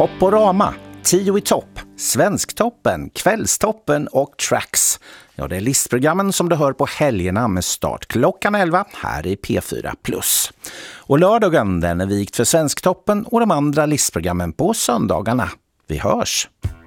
Poporama, 10 i topp, Svensktoppen, Kvällstoppen och Tracks. Ja, det är listprogrammen som du hör på helgerna med start klockan 11 här i P4+. Och lördagen den är vikt för Svensktoppen och de andra listprogrammen på söndagarna. Vi hörs!